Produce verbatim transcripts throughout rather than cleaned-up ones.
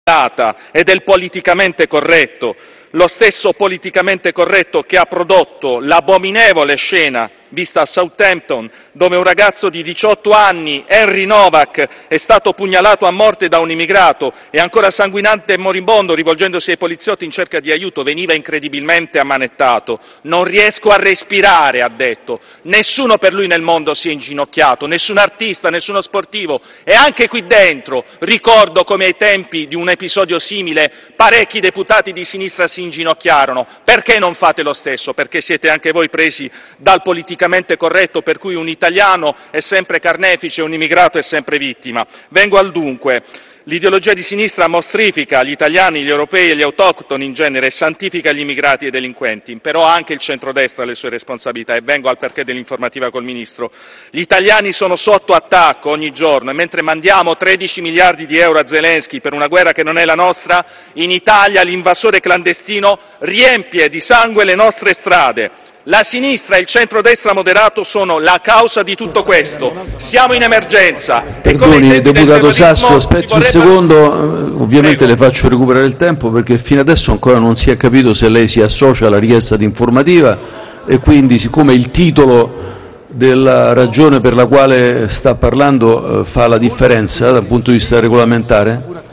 e del politicamente corretto, lo stesso politicamente corretto che ha prodotto l'abominevole scena vista a Southampton, dove un ragazzo di diciotto anni, Henry Novak, è stato pugnalato a morte da un immigrato e ancora sanguinante e moribondo, rivolgendosi ai poliziotti in cerca di aiuto, veniva incredibilmente ammanettato. Non riesco a respirare, ha detto. Nessuno per lui nel mondo si è inginocchiato, nessun artista, nessuno sportivo. E anche qui dentro ricordo come ai tempi di un episodio simile parecchi deputati di sinistra si inginocchiarono. Perché non fate lo stesso? Perché siete anche voi presi dal politicamente corretto, per cui un italiano è sempre carnefice, un immigrato è sempre vittima. Vengo al dunque. L'ideologia di sinistra mostrifica gli italiani, gli europei e gli autoctoni in genere e santifica gli immigrati e i delinquenti, però anche il centrodestra ha le sue responsabilità e vengo al perché dell'informativa col Ministro. Gli italiani sono sotto attacco ogni giorno e mentre mandiamo tredici miliardi di euro a Zelensky per una guerra che non è la nostra, in Italia l'invasore clandestino riempie di sangue le nostre strade. La sinistra e il centrodestra moderato sono la causa di tutto questo. Siamo in emergenza. Perdoni, deputato Sasso, aspetti un secondo, ovviamente le faccio recuperare il tempo perché fino adesso ancora non si è capito se lei si associa alla richiesta di informativa e quindi, siccome il titolo della ragione per la quale sta parlando eh, fa la differenza dal punto di vista regolamentare.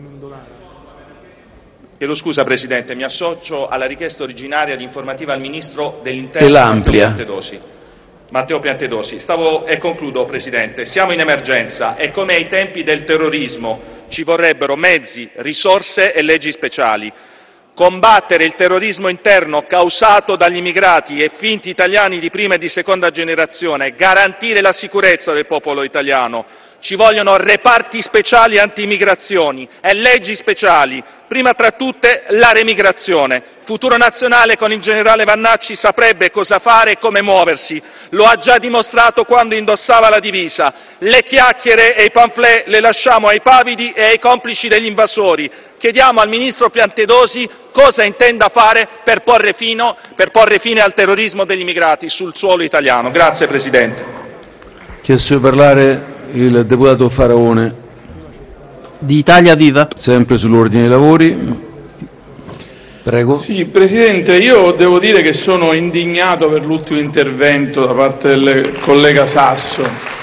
Chiedo scusa, Presidente, mi associo alla richiesta originaria di informativa al Ministro dell'Interno Matteo Piantedosi. Matteo Piantedosi. Stavo e concludo, Presidente. Siamo in emergenza e come ai tempi del terrorismo ci vorrebbero mezzi, risorse e leggi speciali. Combattere il terrorismo interno causato dagli immigrati e finti italiani di prima e di seconda generazione, garantire la sicurezza del popolo italiano. Ci vogliono reparti speciali anti-immigrazioni e leggi speciali, prima tra tutte la remigrazione. Futuro Nazionale con il generale Vannacci saprebbe cosa fare e come muoversi. Lo ha già dimostrato quando indossava la divisa. Le chiacchiere e i pamphlet le lasciamo ai pavidi e ai complici degli invasori. Chiediamo al Ministro Piantedosi cosa intenda fare per porre, fino, per porre fine al terrorismo degli immigrati sul suolo italiano. Grazie, Presidente. Chiesto di parlare il deputato Faraone. Di Italia Viva. Sempre sull'ordine dei lavori. Prego. Sì, Presidente, io devo dire che sono indignato per l'ultimo intervento da parte del collega Sasso.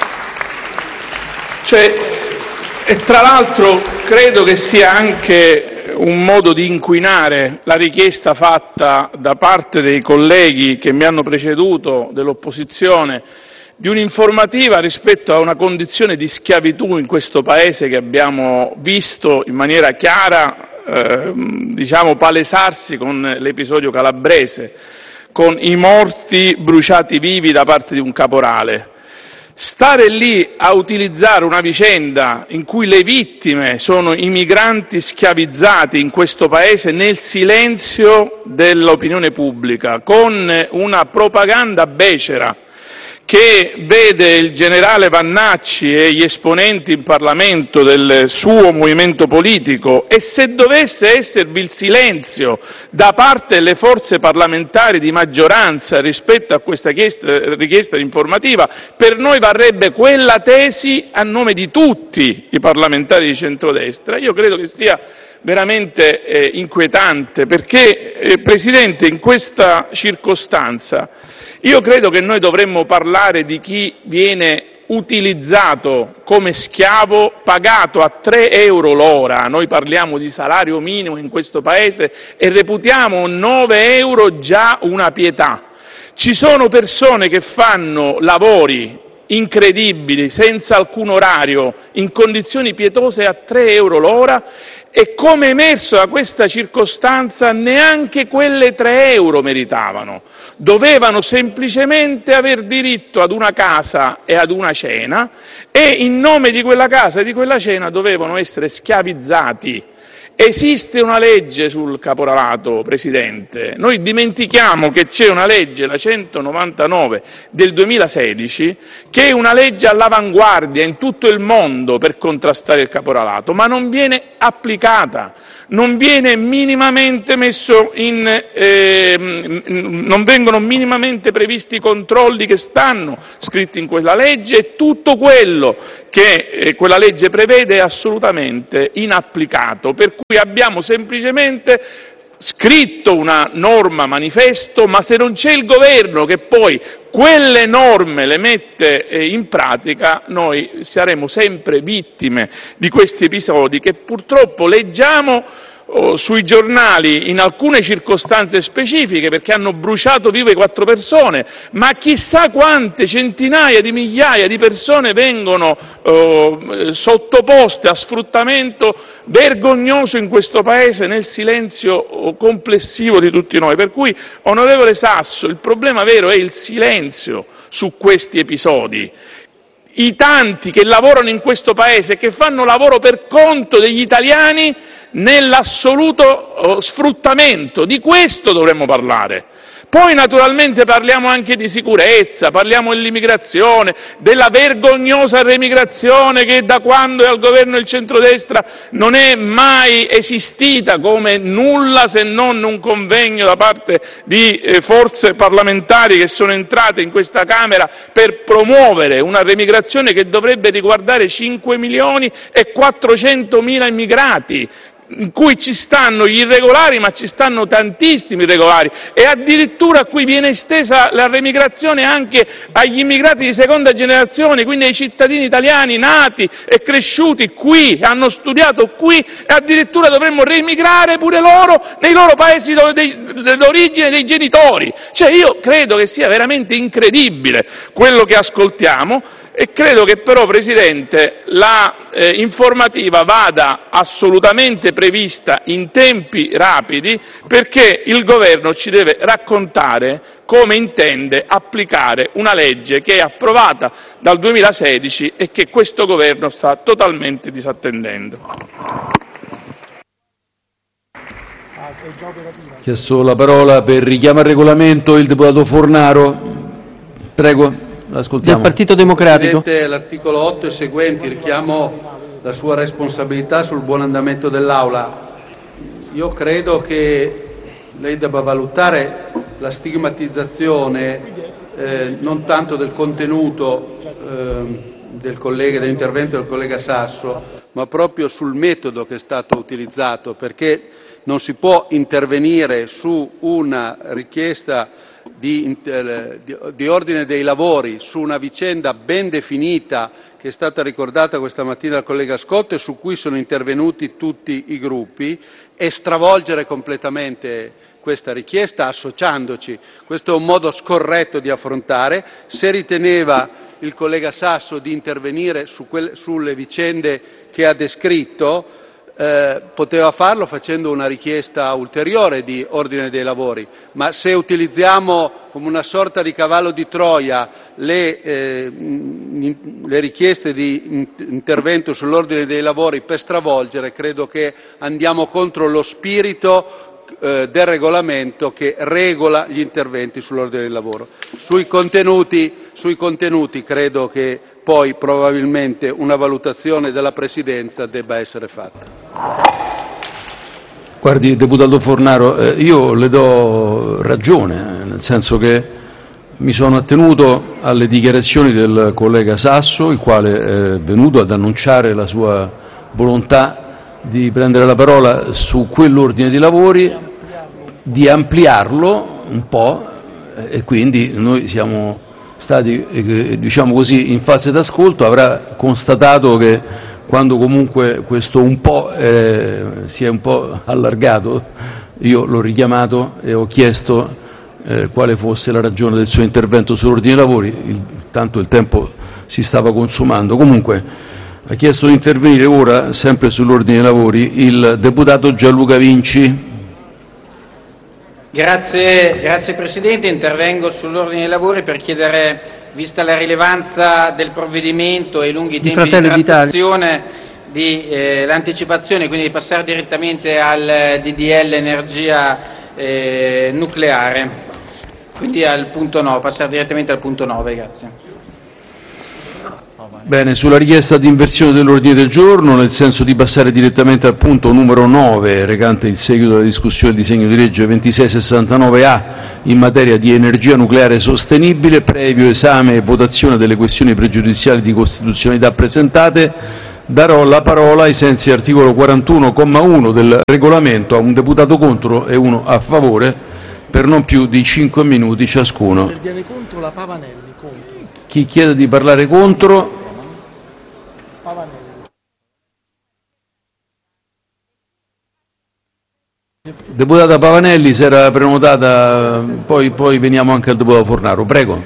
Cioè, e tra l'altro credo che sia anche un modo di inquinare la richiesta fatta da parte dei colleghi che mi hanno preceduto, dell'opposizione, di un'informativa rispetto a una condizione di schiavitù in questo Paese che abbiamo visto in maniera chiara eh, diciamo palesarsi con l'episodio calabrese, con i morti bruciati vivi da parte di un caporale. Stare lì a utilizzare una vicenda in cui le vittime sono i migranti schiavizzati in questo Paese nel silenzio dell'opinione pubblica, con una propaganda becera che vede il generale Vannacci e gli esponenti in Parlamento del suo movimento politico, e se dovesse esservi il silenzio da parte delle forze parlamentari di maggioranza rispetto a questa richiesta di informativa, per noi varrebbe quella tesi a nome di tutti i parlamentari di centrodestra. Io credo che sia veramente eh, inquietante perché, eh, Presidente, in questa circostanza io credo che noi dovremmo parlare di chi viene utilizzato come schiavo, pagato a tre euro l'ora. Noi parliamo di salario minimo in questo Paese e reputiamo nove euro già una pietà. Ci sono persone che fanno lavori incredibili, senza alcun orario, in condizioni pietose a tre euro l'ora, e come emerso da questa circostanza neanche quelle tre euro meritavano. Dovevano semplicemente aver diritto ad una casa e ad una cena, e in nome di quella casa e di quella cena dovevano essere schiavizzati. Esiste una legge sul caporalato, Presidente. Noi dimentichiamo che c'è una legge, la centonovantanove del duemilasedici, che è una legge all'avanguardia in tutto il mondo per contrastare il caporalato, ma non viene applicata, non viene minimamente messo in, eh, non vengono minimamente previsti i controlli che stanno scritti in quella legge, e tutto quello che eh, quella legge prevede è assolutamente inapplicato, per cui abbiamo semplicemente scritto una norma manifesto, ma se non c'è il governo che poi quelle norme le mette in pratica, noi saremo sempre vittime di questi episodi che purtroppo leggiamo oh, sui giornali in alcune circostanze specifiche, perché hanno bruciato vive quattro persone, ma chissà quante centinaia di migliaia di persone vengono oh, sottoposte a sfruttamento vergognoso in questo Paese nel silenzio complessivo di tutti noi. Per cui, onorevole Sasso, il problema vero è il silenzio su questi episodi. I tanti che lavorano in questo Paese e che fanno lavoro per conto degli italiani nell'assoluto sfruttamento, di questo dovremmo parlare. Poi naturalmente parliamo anche di sicurezza, parliamo dell'immigrazione, della vergognosa remigrazione che da quando è al governo il centrodestra non è mai esistita come nulla se non un convegno da parte di eh, forze parlamentari che sono entrate in questa Camera per promuovere una remigrazione che dovrebbe riguardare cinque milioni e quattrocentomila immigrati, in cui ci stanno gli irregolari, ma ci stanno tantissimi irregolari, e addirittura qui viene estesa la remigrazione anche agli immigrati di seconda generazione, quindi ai cittadini italiani nati e cresciuti qui, hanno studiato qui, e addirittura dovremmo remigrare pure loro nei loro paesi d'origine dei genitori. Cioè, io credo che sia veramente incredibile quello che ascoltiamo. E credo che però, Presidente, la eh, informativa vada assolutamente prevista in tempi rapidi, perché il Governo ci deve raccontare come intende applicare una legge che è approvata dal duemilasedici e che questo Governo sta totalmente disattendendo. Ha chiesto la parola per richiamo al regolamento il deputato Fornaro. Prego. Del Partito Democratico. Presidente, l'articolo otto e seguenti, richiamo la sua responsabilità sul buon andamento dell'Aula. Io credo che lei debba valutare la stigmatizzazione eh, non tanto del contenuto eh, del collega, dell'intervento del collega Sasso, ma proprio sul metodo che è stato utilizzato, perché non si può intervenire su una richiesta Di, di, di ordine dei lavori su una vicenda ben definita che è stata ricordata questa mattina dal collega Scotto e su cui sono intervenuti tutti i gruppi, e stravolgere completamente questa richiesta associandoci. Questo è un modo scorretto di affrontare. Se riteneva il collega Sasso di intervenire su quelle, sulle vicende che ha descritto, Eh, poteva farlo facendo una richiesta ulteriore di ordine dei lavori, ma se utilizziamo come una sorta di cavallo di Troia le, eh, le richieste di intervento sull'ordine dei lavori per stravolgere, credo che andiamo contro lo spirito eh, del regolamento che regola gli interventi sull'ordine del lavoro. Sui contenuti, sui contenuti credo che poi probabilmente una valutazione della Presidenza debba essere fatta. Guardi, deputato Fornaro, eh, io le do ragione, nel senso che mi sono attenuto alle dichiarazioni del collega Sasso, il quale è venuto ad annunciare la sua volontà di prendere la parola su quell'ordine di lavori, di ampliarlo un po', e quindi noi siamo stati, eh, diciamo così, in fase d'ascolto. Avrà constatato che quando comunque questo un po' eh, si è un po' allargato, io l'ho richiamato e ho chiesto eh, quale fosse la ragione del suo intervento sull'ordine dei lavori, il, tanto il tempo si stava consumando. Comunque ha chiesto di intervenire ora, sempre sull'ordine dei lavori, il deputato Gianluca Vinci. Grazie, grazie Presidente, intervengo sull'ordine dei lavori per chiedere, vista la rilevanza del provvedimento e i lunghi tempi di trattazione, di eh, l'anticipazione, quindi di passare direttamente al D D L energia eh, nucleare, quindi al punto nove, passare direttamente al punto nove, grazie. Bene, sulla richiesta di inversione dell'ordine del giorno, nel senso di passare direttamente al punto numero nove, recante il seguito della discussione del disegno di legge ventisei sessantanove A in materia di energia nucleare sostenibile, previo esame e votazione delle questioni pregiudiziali di costituzionalità presentate, darò la parola ai sensi dell'articolo quarantuno, comma uno del regolamento a un deputato contro e uno a favore per non più di cinque minuti ciascuno. Interviene contro la Pavanelli. Contro. Chi chiede di parlare contro? Pavanelli. Deputata Pavanelli, si era prenotata, poi, poi veniamo anche al deputato Fornaro. Prego.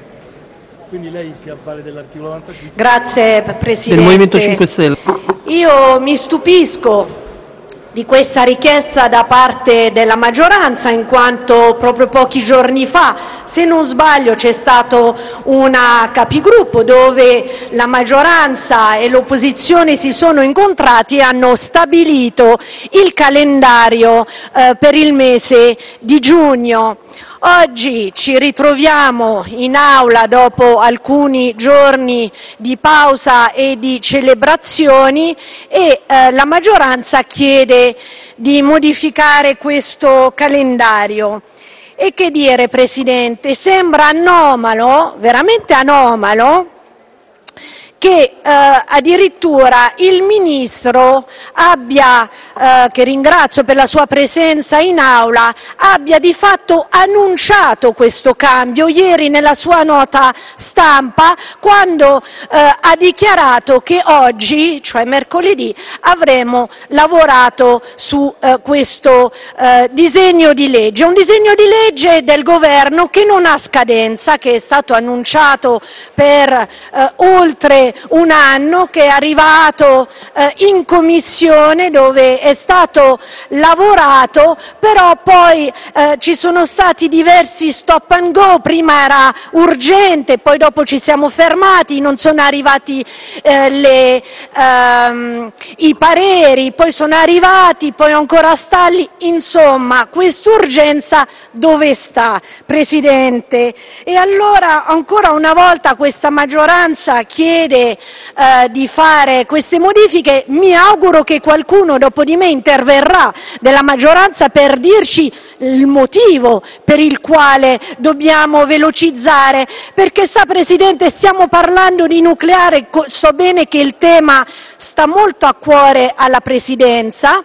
Quindi lei si avvale dell'articolo novantacinque. Grazie Presidente. Del Movimento cinque Stelle. Io mi stupisco di questa richiesta da parte della maggioranza, in quanto proprio pochi giorni fa, se non sbaglio, c'è stato una capigruppo dove la maggioranza e l'opposizione si sono incontrati e hanno stabilito il calendario eh, per il mese di giugno. Oggi ci ritroviamo in aula dopo alcuni giorni di pausa e di celebrazioni e eh, la maggioranza chiede di modificare questo calendario. E che dire, Presidente, sembra anomalo, veramente anomalo, che eh, addirittura il Ministro abbia, eh, che ringrazio per la sua presenza in aula, abbia di fatto annunciato questo cambio ieri nella sua nota stampa, quando eh, ha dichiarato che oggi, cioè mercoledì, avremo lavorato su eh, questo eh, disegno di legge, un disegno di legge del governo che non ha scadenza, che è stato annunciato per eh, oltre un anno, che è arrivato eh, in commissione dove è stato lavorato, però poi eh, ci sono stati diversi stop and go, prima era urgente, poi dopo ci siamo fermati, non sono arrivati eh, le, ehm, i pareri, poi sono arrivati, poi ancora sta lì, insomma quest'urgenza dove sta, Presidente? E allora ancora una volta questa maggioranza chiede Eh, di fare queste modifiche. Mi auguro che qualcuno dopo di me interverrà della maggioranza per dirci il motivo per il quale dobbiamo velocizzare, perché sa, Presidente, stiamo parlando di nucleare, so bene che il tema sta molto a cuore alla Presidenza,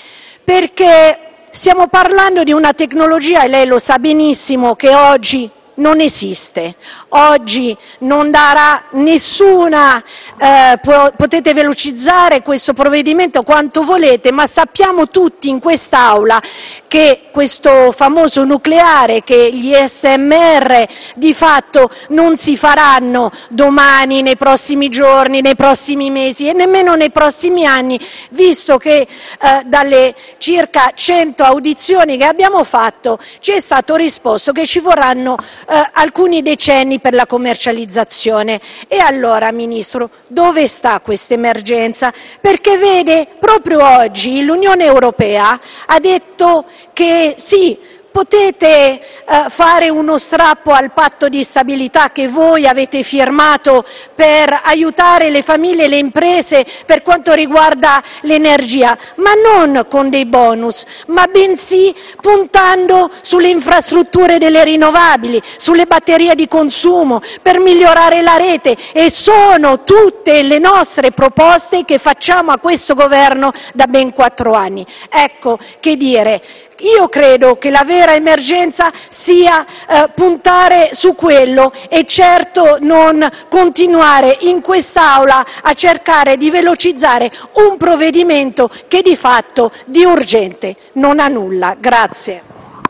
perché stiamo parlando di una tecnologia, e lei lo sa benissimo, che oggi non esiste, oggi non darà nessuna, eh, potete velocizzare questo provvedimento quanto volete, ma sappiamo tutti in quest'Aula che questo famoso nucleare, che gli S M R di fatto non si faranno domani, nei prossimi giorni, nei prossimi mesi e nemmeno nei prossimi anni, visto che eh, dalle circa cento audizioni che abbiamo fatto ci è stato risposto che ci vorranno eh, alcuni decenni per la commercializzazione. E allora, Ministro, dove sta questa emergenza? Perché vede, proprio oggi l'Unione Europea ha detto che sì, potete eh, fare uno strappo al patto di stabilità che voi avete firmato per aiutare le famiglie e le imprese per quanto riguarda l'energia, ma non con dei bonus, ma bensì puntando sulle infrastrutture delle rinnovabili, sulle batterie di consumo, per migliorare la rete. E sono tutte le nostre proposte che facciamo a questo governo da ben quattro anni. Ecco, che dire, io credo che la vera emergenza sia eh, puntare su quello e certo non continuare in quest'Aula a cercare di velocizzare un provvedimento che di fatto di urgente non ha nulla. Grazie.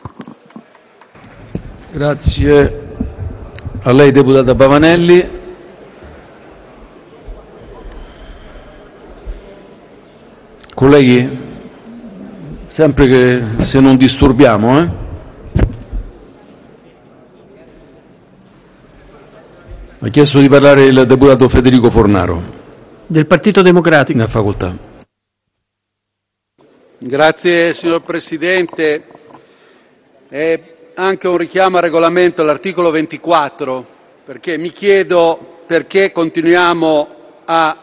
Grazie a lei, deputata Pavanelli. Colleghi, sempre che se non disturbiamo, eh? Ha chiesto di parlare il deputato Federico Fornaro. Del Partito Democratico. Una facoltà. Grazie signor Presidente. È anche un richiamo al regolamento all'articolo ventiquattro, perché mi chiedo perché continuiamo a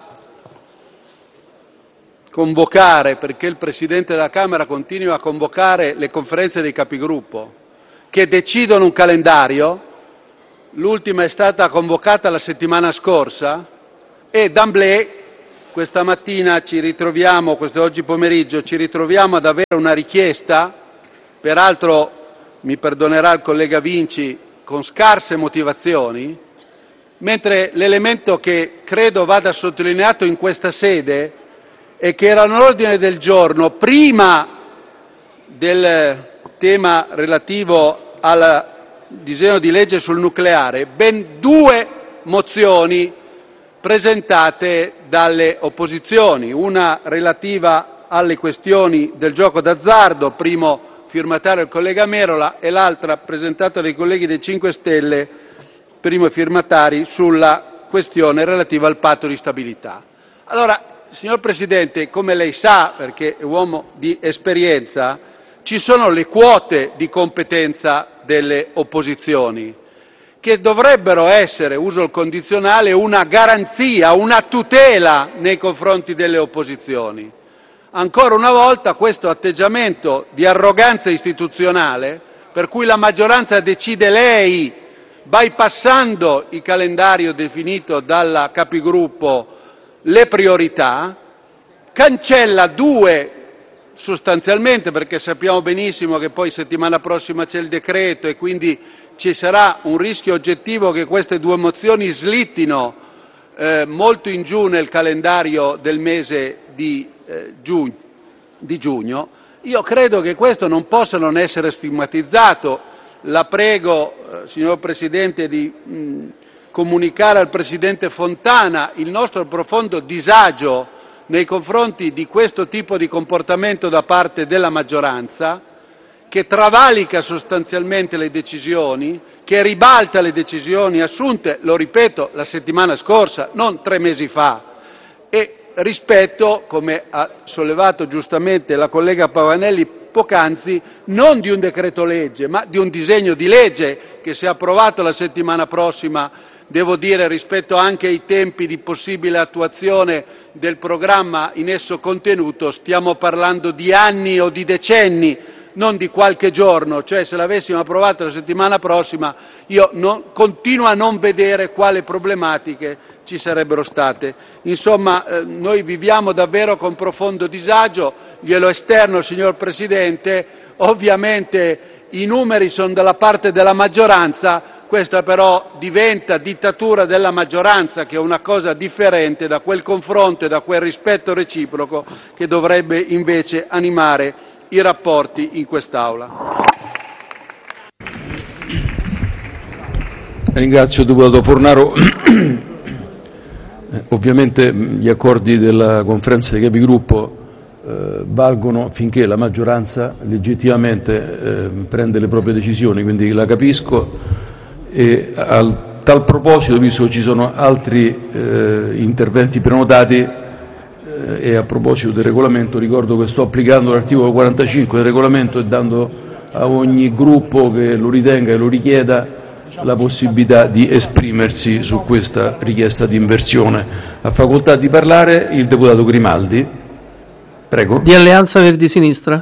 convocare, perché il Presidente della Camera continua a convocare le conferenze dei capigruppo che decidono un calendario. L'ultima è stata convocata la settimana scorsa e d'emblée questa mattina ci ritroviamo, questo oggi pomeriggio, ci ritroviamo ad avere una richiesta, peraltro mi perdonerà il collega Vinci, con scarse motivazioni, mentre l'elemento che credo vada sottolineato in questa sede è che era all'ordine del giorno, prima del tema relativo al disegno di legge sul nucleare, ben due mozioni presentate dalle opposizioni, una relativa alle questioni del gioco d'azzardo, primo firmatario il collega Merola, e l'altra presentata dai colleghi dei cinque Stelle, primo firmatari, sulla questione relativa al patto di stabilità. Allora, signor Presidente, come lei sa, perché è uomo di esperienza, ci sono le quote di competenza delle opposizioni, che dovrebbero essere, uso il condizionale, una garanzia, una tutela nei confronti delle opposizioni. Ancora una volta questo atteggiamento di arroganza istituzionale, per cui la maggioranza decide lei, bypassando il calendario definito dalla capigruppo, le priorità, cancella due sostanzialmente, perché sappiamo benissimo che poi settimana prossima c'è il decreto e quindi ci sarà un rischio oggettivo che queste due mozioni slittino eh, molto in giù nel calendario del mese di, eh, giugno, di giugno. Io credo che questo non possa non essere stigmatizzato. La prego, eh, signor Presidente, di mh, comunicare al Presidente Fontana il nostro profondo disagio nei confronti di questo tipo di comportamento da parte della maggioranza, che travalica sostanzialmente le decisioni, che ribalta le decisioni assunte, lo ripeto, la settimana scorsa, non tre mesi fa, e rispetto, come ha sollevato giustamente la collega Pavanelli poc'anzi, non di un decreto legge, ma di un disegno di legge che, se approvato la settimana prossima, devo dire, rispetto anche ai tempi di possibile attuazione del programma in esso contenuto, stiamo parlando di anni o di decenni, non di qualche giorno. Cioè, se l'avessimo approvato la settimana prossima, io non, continuo a non vedere quali problematiche ci sarebbero state. Insomma, eh, noi viviamo davvero con profondo disagio, glielo esterno, signor Presidente. Ovviamente i numeri sono dalla parte della maggioranza, questa però diventa dittatura della maggioranza, che è una cosa differente da quel confronto e da quel rispetto reciproco che dovrebbe invece animare i rapporti in quest'Aula. Ringrazio il deputato Fornaro. Ovviamente gli accordi della conferenza dei capigruppo eh, valgono finché la maggioranza legittimamente eh, prende le proprie decisioni, quindi la capisco, e a tal proposito, visto che ci sono altri eh, interventi prenotati, e a proposito del regolamento, ricordo che sto applicando l'articolo quarantacinque del regolamento e dando a ogni gruppo che lo ritenga e lo richieda la possibilità di esprimersi su questa richiesta di inversione. Ha facoltà di parlare il deputato Grimaldi. Prego. Di Alleanza Verdi Sinistra.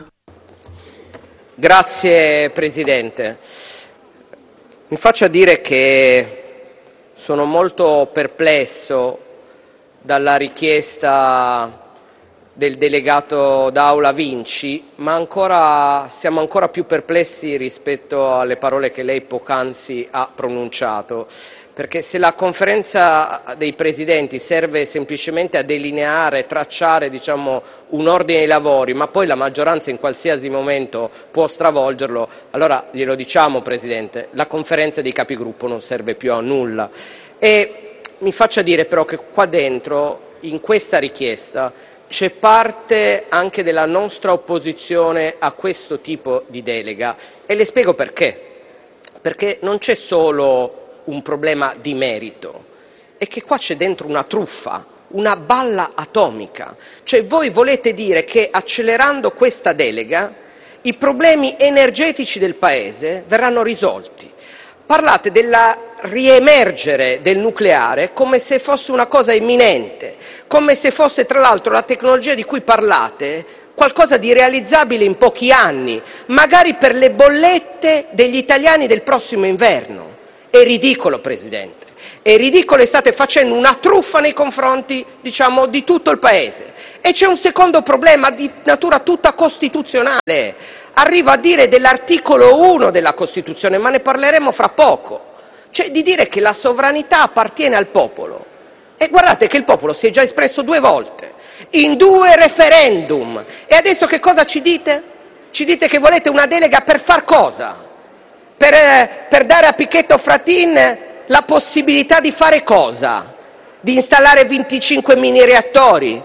Grazie Presidente. Mi faccia dire che sono molto perplesso dalla richiesta del delegato d'Aula Vinci, ma ancora, siamo ancora più perplessi rispetto alle parole che lei poc'anzi ha pronunciato, perché se la conferenza dei presidenti serve semplicemente a delineare, tracciare diciamo, un ordine dei lavori, ma poi la maggioranza in qualsiasi momento può stravolgerlo, allora glielo diciamo Presidente, la conferenza dei capigruppo non serve più a nulla. E mi faccia dire però che qua dentro, in questa richiesta, c'è parte anche della nostra opposizione a questo tipo di delega, e le spiego perché. Perché non c'è solo un problema di merito, è che qua c'è dentro una truffa, una balla atomica. Cioè voi volete dire che accelerando questa delega i problemi energetici del Paese verranno risolti. Parlate della riemergere del nucleare come se fosse una cosa imminente, come se fosse tra l'altro la tecnologia di cui parlate qualcosa di realizzabile in pochi anni, magari per le bollette degli italiani del prossimo inverno. È ridicolo, Presidente. È ridicolo, e state facendo una truffa nei confronti, diciamo, di tutto il Paese. E c'è un secondo problema di natura tutta costituzionale. Arrivo a dire dell'articolo uno della Costituzione, ma ne parleremo fra poco. Cioè di dire che la sovranità appartiene al popolo. E guardate che il popolo si è già espresso due volte, in due referendum. E adesso che cosa ci dite? Ci dite che volete una delega per far cosa? Per, eh, per dare a Pichetto Fratin la possibilità di fare cosa? Di installare venticinque mini reattori?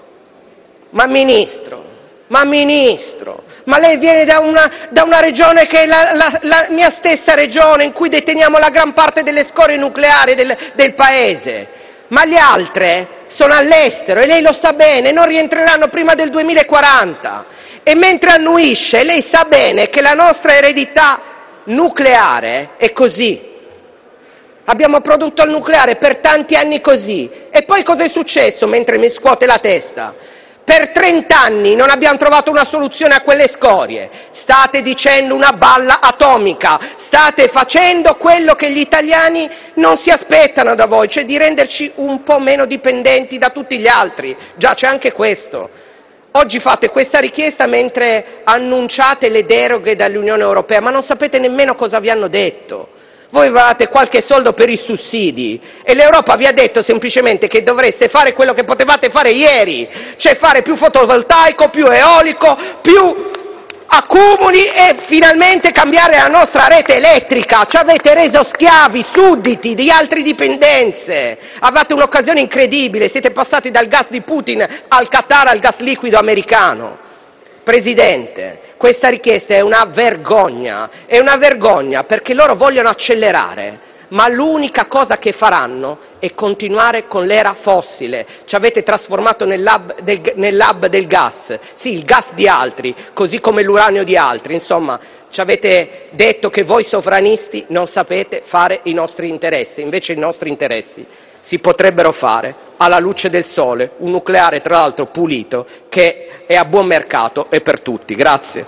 Ma Ministro, ma Ministro, ma lei viene da una, da una regione che è la, la, la mia stessa regione, in cui deteniamo la gran parte delle scorie nucleari del, del Paese. Ma le altre sono all'estero e lei lo sa bene, non rientreranno prima del duemilaquaranta. E mentre annuisce, lei sa bene che la nostra eredità nucleare è così. Abbiamo prodotto il nucleare per tanti anni così. E poi cosa è successo mentre mi scuote la testa? Per trent'anni non abbiamo trovato una soluzione a quelle scorie. State dicendo una balla atomica, state facendo quello che gli italiani non si aspettano da voi, cioè di renderci un po' meno dipendenti da tutti gli altri. Già, c'è anche questo. Oggi fate questa richiesta mentre annunciate le deroghe dall'Unione Europea, ma non sapete nemmeno cosa vi hanno detto. Voi avevate qualche soldo per i sussidi e l'Europa vi ha detto semplicemente che dovreste fare quello che potevate fare ieri, cioè fare più fotovoltaico, più eolico, più accumuli e finalmente cambiare la nostra rete elettrica. Ci avete reso schiavi, sudditi di altre dipendenze. Avete un'occasione incredibile, siete passati dal gas di Putin al Qatar, al gas liquido americano. Presidente, questa richiesta è una vergogna, è una vergogna perché loro vogliono accelerare, ma l'unica cosa che faranno è continuare con l'era fossile. Ci avete trasformato nel lab del, nel lab del gas, sì, il gas di altri, così come l'uranio di altri. Insomma, ci avete detto che voi sovranisti non sapete fare i nostri interessi, invece i nostri interessi si potrebbero fare alla luce del sole, un nucleare tra l'altro pulito che è a buon mercato e per tutti. Grazie.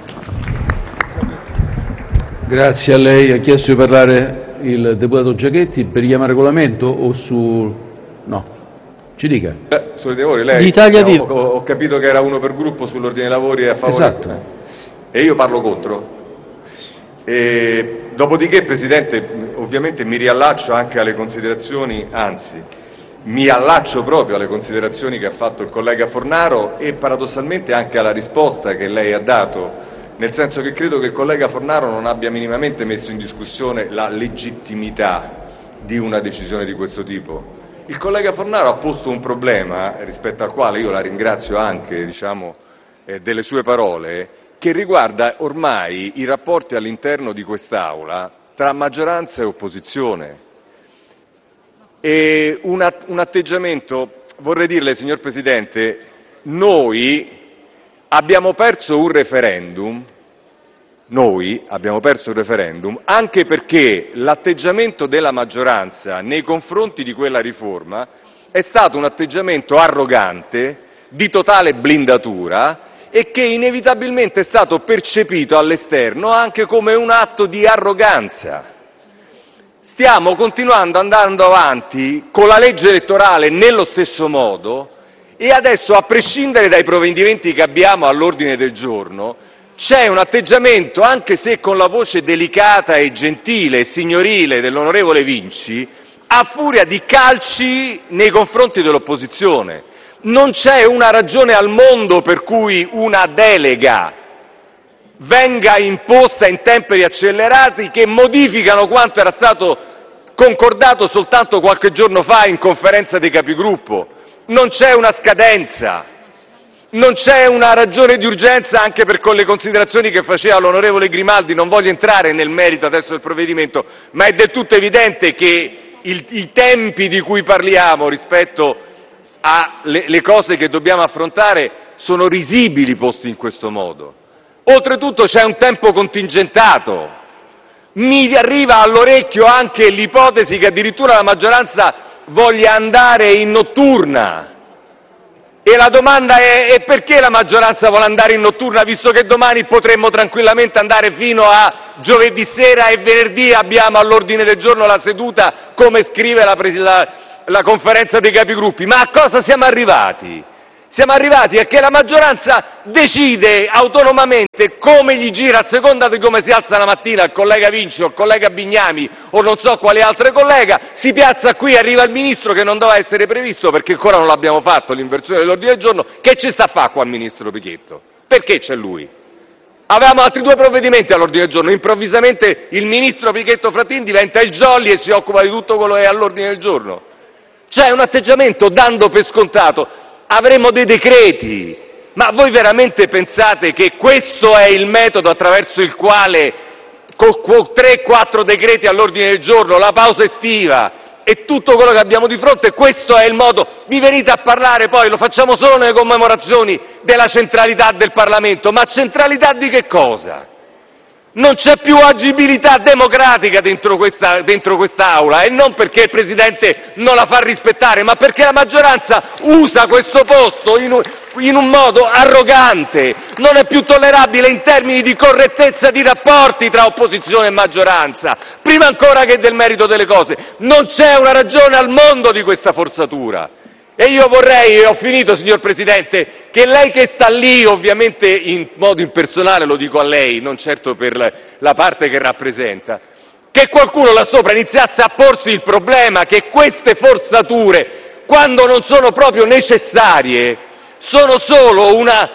Grazie a lei. Ha chiesto di parlare il deputato Giachetti per richiamare regolamento o su... no? Ci dica. Eh, sull'ordine dei lavori, lei... L'Italia Viva. Ho, ho capito che era uno per gruppo sull'ordine dei lavori a favore... Esatto. E io parlo contro. E dopodiché, Presidente, ovviamente mi riallaccio anche alle considerazioni, anzi mi allaccio proprio alle considerazioni che ha fatto il collega Fornaro e paradossalmente anche alla risposta che lei ha dato, nel senso che credo che il collega Fornaro non abbia minimamente messo in discussione la legittimità di una decisione di questo tipo. Il collega Fornaro ha posto un problema rispetto al quale io la ringrazio anche, diciamo, eh, delle sue parole, che riguarda ormai i rapporti all'interno di quest'Aula tra maggioranza e opposizione. E un, un atteggiamento, vorrei dirle, signor Presidente, noi abbiamo perso un referendum, noi abbiamo perso un referendum anche perché l'atteggiamento della maggioranza nei confronti di quella riforma è stato un atteggiamento arrogante, di totale blindatura, e che inevitabilmente è stato percepito all'esterno anche come un atto di arroganza. Stiamo continuando andando avanti con la legge elettorale nello stesso modo e adesso, a prescindere dai provvedimenti che abbiamo all'ordine del giorno, c'è un atteggiamento, anche se con la voce delicata e gentile e signorile dell'onorevole Vinci, a furia di calci nei confronti dell'opposizione. Non c'è una ragione al mondo per cui una delega venga imposta in tempi accelerati che modificano quanto era stato concordato soltanto qualche giorno fa in conferenza dei capigruppo. Non c'è una scadenza, non c'è una ragione di urgenza anche per con le considerazioni che faceva l'onorevole Grimaldi. Non voglio entrare nel merito adesso del provvedimento, ma è del tutto evidente che il, i tempi di cui parliamo rispetto alle le cose che dobbiamo affrontare sono risibili posti in questo modo. Oltretutto c'è un tempo contingentato. Mi arriva all'orecchio anche l'ipotesi che addirittura la maggioranza voglia andare in notturna. E la domanda è, è perché la maggioranza vuole andare in notturna, visto che domani potremmo tranquillamente andare fino a giovedì sera e venerdì abbiamo all'ordine del giorno la seduta, come scrive la, la, la conferenza dei capigruppi. Ma a cosa siamo arrivati? Siamo arrivati a che la maggioranza decide autonomamente come gli gira, a seconda di come si alza la mattina il collega Vinci o il collega Bignami o non so quale altra collega, si piazza qui, arriva il ministro che non doveva essere previsto perché ancora non l'abbiamo fatto l'inversione dell'ordine del giorno. Che ci sta a fare qua il ministro Pichetto? Perché c'è lui? Avevamo altri due provvedimenti all'ordine del giorno, improvvisamente il ministro Pichetto Fratin diventa il jolly e si occupa di tutto quello che è all'ordine del giorno. C'è un atteggiamento dando per scontato. Avremo dei decreti, ma voi veramente pensate che questo è il metodo attraverso il quale con tre quattro decreti all'ordine del giorno, la pausa estiva e tutto quello che abbiamo di fronte, questo è il modo? Vi venite a parlare poi, lo facciamo solo nelle commemorazioni, della centralità del Parlamento, ma centralità di che cosa? Non c'è più agibilità democratica dentro questa, dentro quest'Aula, e non perché il Presidente non la fa rispettare, ma perché la maggioranza usa questo posto in un, in un modo arrogante. Non è più tollerabile in termini di correttezza di rapporti tra opposizione e maggioranza, prima ancora che del merito delle cose. Non c'è una ragione al mondo di questa forzatura. E io vorrei, e ho finito signor Presidente, che lei che sta lì, ovviamente in modo impersonale lo dico a lei, non certo per la parte che rappresenta, che qualcuno là sopra iniziasse a porsi il problema che queste forzature, quando non sono proprio necessarie, sono solo una,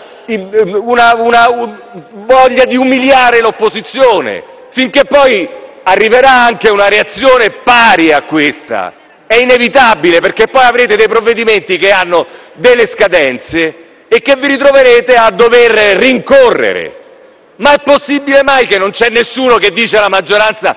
una, una, una voglia di umiliare l'opposizione, finché poi arriverà anche una reazione pari a questa. È inevitabile, perché poi avrete dei provvedimenti che hanno delle scadenze e che vi ritroverete a dover rincorrere. Ma è possibile mai che non c'è nessuno che dice alla maggioranza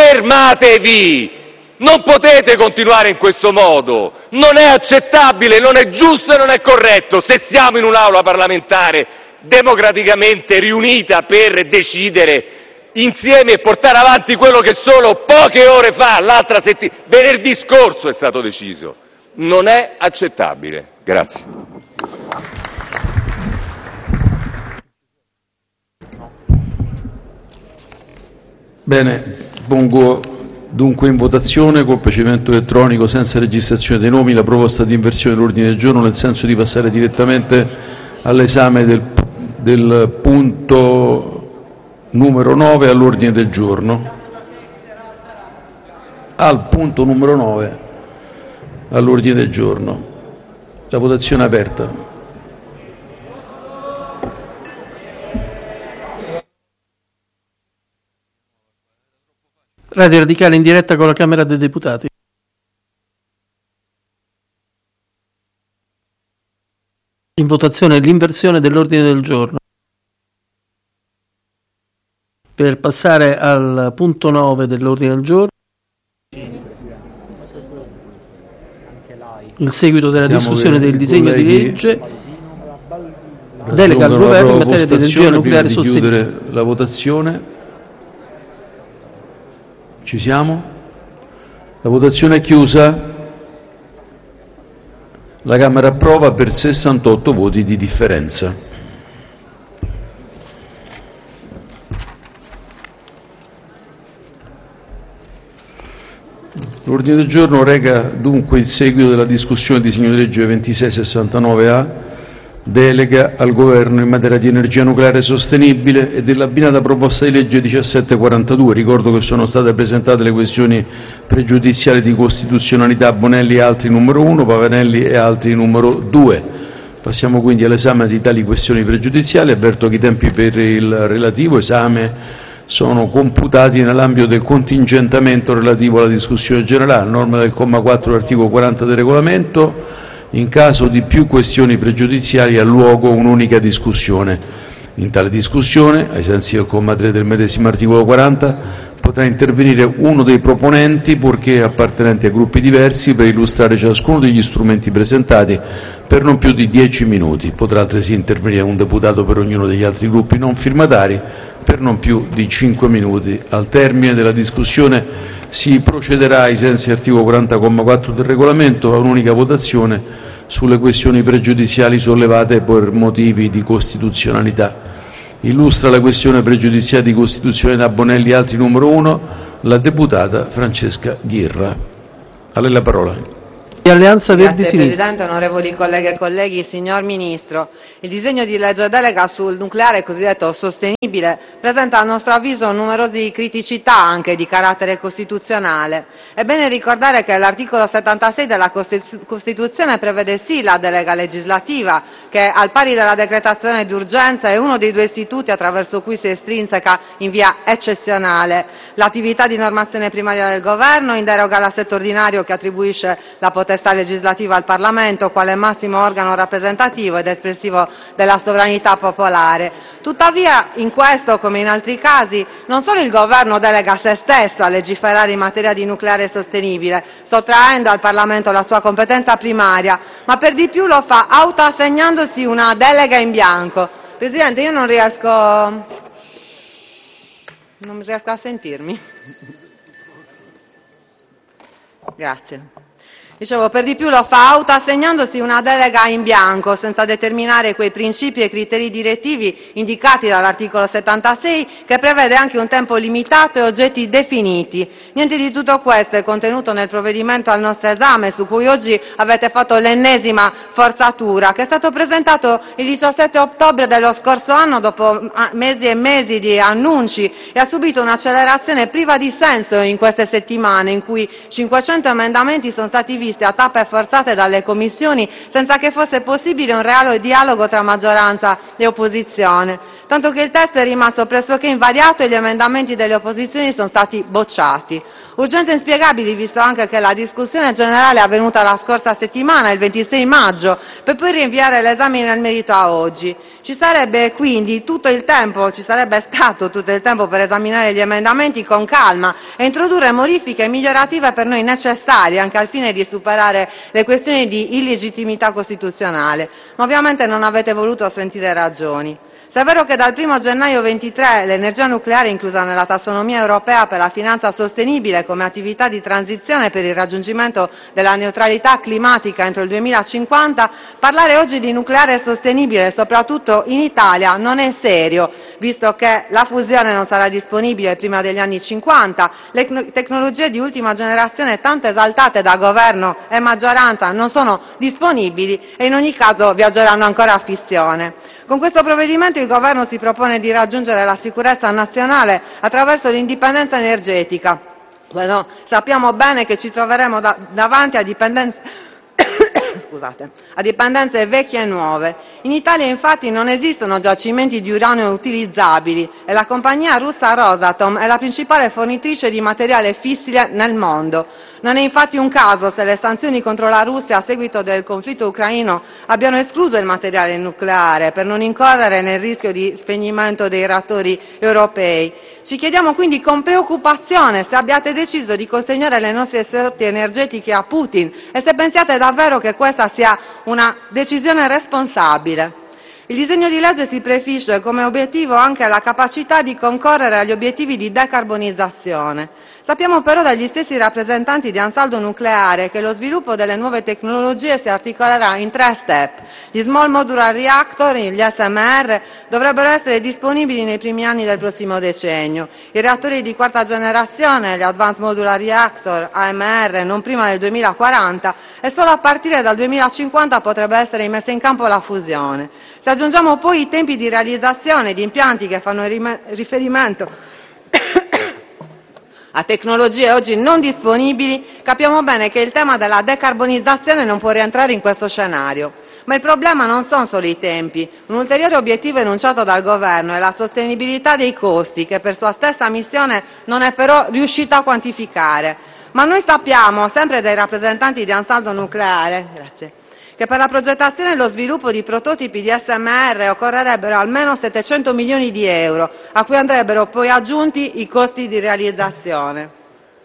fermatevi, non potete continuare in questo modo, non è accettabile, non è giusto e non è corretto se siamo in un'aula parlamentare democraticamente riunita per decidere insieme e portare avanti quello che solo poche ore fa, l'altra settimana, venerdì scorso è stato deciso. Non è accettabile. Grazie. Bene, pongo dunque in votazione col procedimento elettronico senza registrazione dei nomi la proposta di inversione dell'ordine del giorno, nel senso di passare direttamente all'esame del, del punto numero nove all'ordine del giorno, al punto numero nove all'ordine del giorno. La votazione è aperta. Radio Radicale in diretta con la Camera dei Deputati. In votazione l'inversione dell'ordine del giorno. Per passare al punto nove dell'ordine del giorno, il seguito della Siamo discussione del disegno di legge delega al governo in materia di energia nucleare sostenibile. Prima di chiudere la votazione, ci siamo? La votazione è chiusa. La Camera approva per sessantotto voti di differenza. L'ordine del giorno reca dunque il seguito della discussione del disegno di legge ventisei sessantanove A, delega al Governo in materia di energia nucleare sostenibile, e dell'abbinata proposta di legge diciassette quarantadue. Ricordo che sono state presentate le questioni pregiudiziali di costituzionalità Bonelli e altri numero uno, Pavanelli e altri numero due. Passiamo quindi all'esame di tali questioni pregiudiziali. Avverto che i tempi per il relativo esame sono computati nell'ambito del contingentamento relativo alla discussione generale, a norma del comma quattro dell'articolo quaranta del regolamento. In caso di più questioni pregiudiziali ha luogo un'unica discussione. In tale discussione, ai sensi del comma tre del medesimo articolo quaranta, potrà intervenire uno dei proponenti, purché appartenenti a gruppi diversi, per illustrare ciascuno degli strumenti presentati per non più di dieci minuti. Potrà altresì intervenire un deputato per ognuno degli altri gruppi non firmatari per non più di cinque minuti. Al termine della discussione si procederà, ai sensi dell'articolo quaranta, comma quattro del Regolamento, a un'unica votazione sulle questioni pregiudiziali sollevate per motivi di costituzionalità. Illustra la questione pregiudiziale di costituzionalità Bonelli altri numero uno la deputata Francesca Ghirra. A lei la parola. Di Alleanza Verdi Grazie Sinistra. Presidente, onorevoli colleghe e colleghi, signor Ministro, il disegno di legge delega sul nucleare cosiddetto sostenibile presenta a nostro avviso numerose criticità anche di carattere costituzionale. È bene ricordare che l'articolo settantasei della Costituzione prevede sì la delega legislativa, che al pari della decretazione d'urgenza è uno dei due istituti attraverso cui si estrinseca in via eccezionale l'attività di normazione primaria del Governo, in deroga all'assetto ordinario che attribuisce la potestà legislativa al Parlamento quale massimo organo rappresentativo ed espressivo della sovranità popolare. Tuttavia, in questo come in altri casi, non solo il Governo delega se stesso a legiferare in materia di nucleare sostenibile, sottraendo al Parlamento la sua competenza primaria, ma per di più lo fa autoassegnandosi una delega in bianco. Presidente, io non riesco, non riesco a sentirmi. Grazie. Dicevo, per di più lo fa autoassegnandosi una delega in bianco, senza determinare quei principi e criteri direttivi indicati dall'articolo settantasei, che prevede anche un tempo limitato e oggetti definiti. Niente di tutto questo è contenuto nel provvedimento al nostro esame, su cui oggi avete fatto l'ennesima forzatura, che è stato presentato il diciassette ottobre dello scorso anno, dopo mesi e mesi di annunci, e ha subito un'accelerazione priva di senso in queste settimane, in cui cinquecento emendamenti sono stati visti a tappe forzate dalle commissioni senza che fosse possibile un reale dialogo tra maggioranza e opposizione, tanto che il testo è rimasto pressoché invariato e gli emendamenti delle opposizioni sono stati bocciati. Urgenze inspiegabili, visto anche che la discussione generale è avvenuta la scorsa settimana, il ventisei maggio, per poi rinviare l'esame nel merito a oggi. Ci sarebbe quindi tutto il tempo, ci sarebbe stato tutto il tempo per esaminare gli emendamenti con calma e introdurre modifiche migliorative per noi necessarie, anche al fine di superare le questioni di illegittimità costituzionale, ma ovviamente non avete voluto sentire ragioni. Se è vero che dal primo gennaio ventitré l'energia nucleare è inclusa nella tassonomia europea per la finanza sostenibile come attività di transizione per il raggiungimento della neutralità climatica entro il duemilacinquanta, parlare oggi di nucleare sostenibile, soprattutto in Italia, non è serio, visto che la fusione non sarà disponibile prima degli anni cinquanta, le tecnologie di ultima generazione tanto esaltate da governo e maggioranza non sono disponibili e in ogni caso viaggeranno ancora a fissione. Con questo provvedimento il Governo si propone di raggiungere la sicurezza nazionale attraverso l'indipendenza energetica. Bueno, sappiamo bene che ci troveremo da, davanti a dipendenze Scusate, a dipendenze vecchie e nuove. In Italia infatti non esistono giacimenti di uranio utilizzabili e la compagnia russa Rosatom è la principale fornitrice di materiale fissile nel mondo. Non è infatti un caso se le sanzioni contro la Russia a seguito del conflitto ucraino abbiano escluso il materiale nucleare per non incorrere nel rischio di spegnimento dei reattori europei. Ci chiediamo quindi con preoccupazione se abbiate deciso di consegnare le nostre sorti energetiche a Putin e se pensiate davvero che questa sia una decisione responsabile. Il disegno di legge si prefigge come obiettivo anche la capacità di concorrere agli obiettivi di decarbonizzazione. Sappiamo però dagli stessi rappresentanti di Ansaldo Nucleare che lo sviluppo delle nuove tecnologie si articolerà in tre step. Gli Small Modular Reactor, gli S M R, dovrebbero essere disponibili nei primi anni del prossimo decennio. I reattori di quarta generazione, gli Advanced Modular Reactor, A M R, non prima del duemilaquaranta e solo a partire dal duemilacinquanta potrebbe essere messa in campo la fusione. Se aggiungiamo poi i tempi di realizzazione di impianti che fanno riferimento a tecnologie oggi non disponibili, capiamo bene che il tema della decarbonizzazione non può rientrare in questo scenario. Ma il problema non sono solo i tempi. Un ulteriore obiettivo enunciato dal Governo è la sostenibilità dei costi, che per sua stessa missione non è però riuscita a quantificare. Ma noi sappiamo, sempre dai rappresentanti di Ansaldo Nucleare, grazie, che per la progettazione e lo sviluppo di prototipi di S M R occorrerebbero almeno settecento milioni di euro, a cui andrebbero poi aggiunti i costi di realizzazione.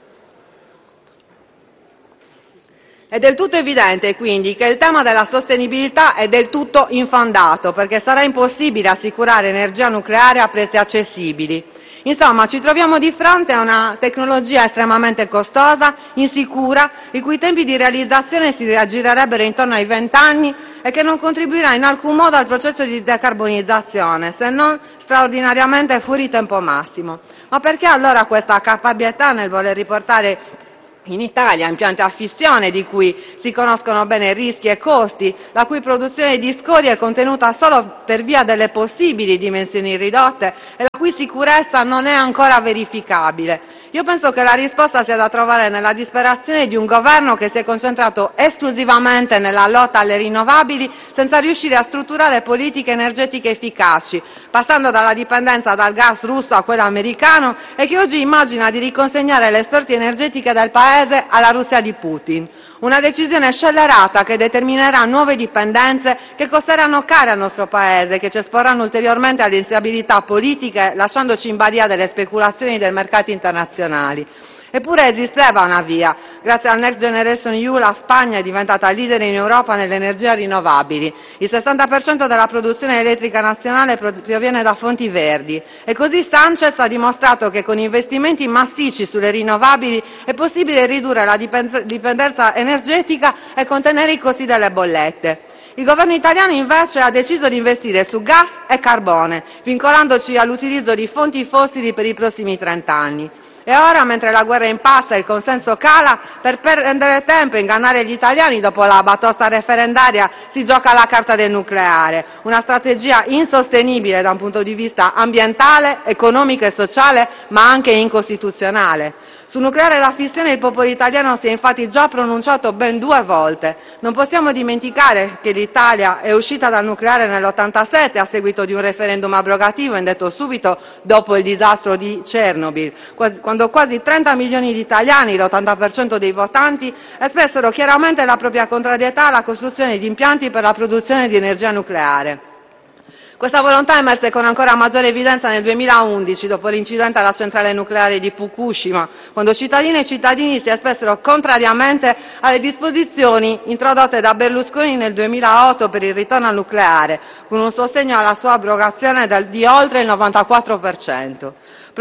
È del tutto evidente, quindi, che il tema della sostenibilità è del tutto infondato, perché sarà impossibile assicurare energia nucleare a prezzi accessibili. Insomma, ci troviamo di fronte a una tecnologia estremamente costosa, insicura, i cui tempi di realizzazione si raggirerebbero intorno ai vent'anni e che non contribuirà in alcun modo al processo di decarbonizzazione, se non straordinariamente fuori tempo massimo. Ma perché allora questa caparbietà nel voler riportare in Italia impianti a fissione di cui si conoscono bene rischi e costi, la cui produzione di scorie è contenuta solo per via delle possibili dimensioni ridotte e la cui sicurezza non è ancora verificabile? Io penso che la risposta sia da trovare nella disperazione di un governo che si è concentrato esclusivamente nella lotta alle rinnovabili senza riuscire a strutturare politiche energetiche efficaci, passando dalla dipendenza dal gas russo a quello americano, e che oggi immagina di riconsegnare le sorti energetiche del Paese alla Russia di Putin. Una decisione scellerata che determinerà nuove dipendenze che costeranno care al nostro Paese, che ci esporranno ulteriormente alle instabilità politiche, lasciandoci in balia delle speculazioni dei mercati internazionali. Eppure esisteva una via. Grazie al Next Generation E U la Spagna è diventata leader in Europa nelle energie rinnovabili. Il sessanta per cento della produzione elettrica nazionale proviene da fonti verdi. E così Sanchez ha dimostrato che con investimenti massicci sulle rinnovabili è possibile ridurre la dipendenza energetica e contenere i costi delle bollette. Il governo italiano invece ha deciso di investire su gas e carbone, vincolandoci all'utilizzo di fonti fossili per i prossimi trent'anni. E ora, mentre la guerra impazza e il consenso cala, per prendere tempo e ingannare gli italiani dopo la batosta referendaria si gioca la carta del nucleare, una strategia insostenibile da un punto di vista ambientale, economico e sociale, ma anche incostituzionale. Sul nucleare e la fissione il popolo italiano si è infatti già pronunciato ben due volte. Non possiamo dimenticare che l'Italia è uscita dal nucleare nell'ottantasette a seguito di un referendum abrogativo indetto subito dopo il disastro di Chernobyl, quando quasi trenta milioni di italiani, l'ottanta per cento dei votanti, espressero chiaramente la propria contrarietà alla costruzione di impianti per la produzione di energia nucleare. Questa volontà emerse con ancora maggiore evidenza nel duemilaundici, dopo l'incidente alla centrale nucleare di Fukushima, quando cittadine e cittadini si espressero contrariamente alle disposizioni introdotte da Berlusconi nel duemilaotto per il ritorno al nucleare, con un sostegno alla sua abrogazione del, di oltre il novantaquattro per cento.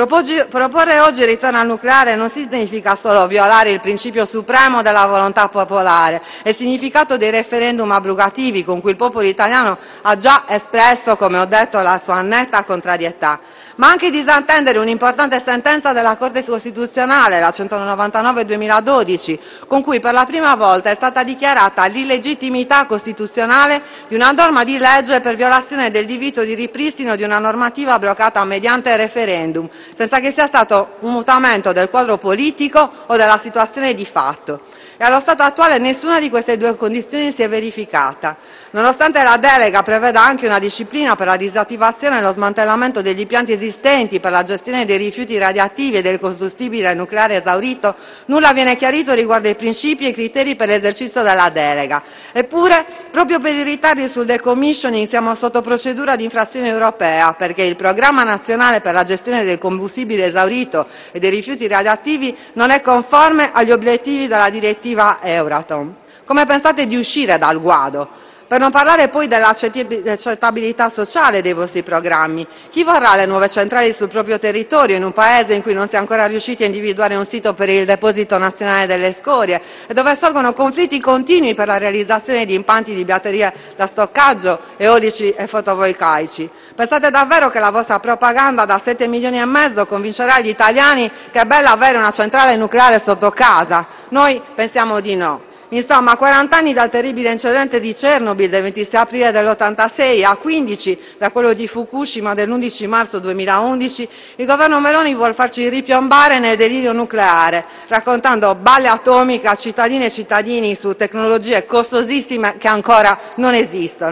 Proporre oggi il ritorno al nucleare non significa solo violare il principio supremo della volontà popolare e il significato dei referendum abrogativi con cui il popolo italiano ha già espresso, come ho detto, la sua netta contrarietà, ma anche disattendere un'importante sentenza della Corte Costituzionale, la centonovantanove duemiladodici, con cui per la prima volta è stata dichiarata l'illegittimità costituzionale di una norma di legge per violazione del divieto di ripristino di una normativa abrogata mediante referendum, senza che sia stato un mutamento del quadro politico o della situazione di fatto. E allo stato attuale nessuna di queste due condizioni si è verificata. Nonostante la delega preveda anche una disciplina per la disattivazione e lo smantellamento degli impianti esistenti per la gestione dei rifiuti radioattivi e del combustibile nucleare esaurito, nulla viene chiarito riguardo ai principi e i criteri per l'esercizio della delega. Eppure, proprio per i ritardi sul decommissioning siamo sotto procedura di infrazione europea, perché il Programma nazionale per la gestione del combustibile esaurito e dei rifiuti radioattivi non è conforme agli obiettivi della direttiva Euratom. Come pensate di uscire dal guado? Per non parlare poi dell'accettabilità sociale dei vostri programmi. Chi vorrà le nuove centrali sul proprio territorio in un paese in cui non si è ancora riusciti a individuare un sito per il deposito nazionale delle scorie e dove sorgono conflitti continui per la realizzazione di impianti di batterie da stoccaggio, eolici e fotovoltaici? Pensate davvero che la vostra propaganda da sette milioni e mezzo convincerà gli italiani che è bello avere una centrale nucleare sotto casa? Noi pensiamo di no. Insomma, a quaranta anni dal terribile incidente di Chernobyl del ventisei aprile dell'ottantasei, a quindici da quello di Fukushima dell'undici marzo duemilaundici, il governo Meloni vuol farci ripiombare nel delirio nucleare, raccontando balle atomiche a cittadine e cittadini su tecnologie costosissime che ancora non esistono.